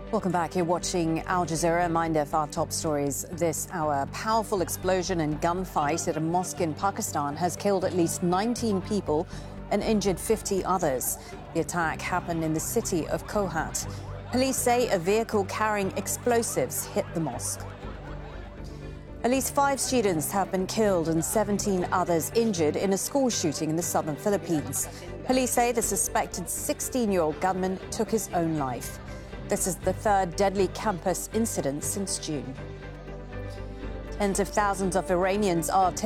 Welcome back. You're watching Al Jazeera. A reminder of our top stories this hour. Powerful explosion and gunfight at a mosque in Pakistan has killed at least 19 people and injured 50 others. The attack happened in the city of Kohat. Police say a vehicle carrying explosives hit the mosque. At least 5 students have been killed and 17 others injured in a school shooting in the southern Philippines. Police say the suspected 16-year-old gunman took his own life. This is the third deadly campus incident since June. Tens of thousands of Iranians are